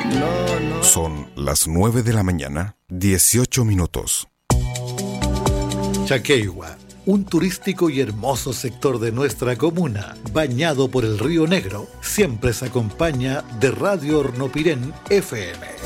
Son las 9 de la mañana, 18 minutos. Chaqueigua, un turístico y hermoso sector de nuestra comuna, bañado por el Río Negro, siempre se acompaña de Radio Hornopirén FM.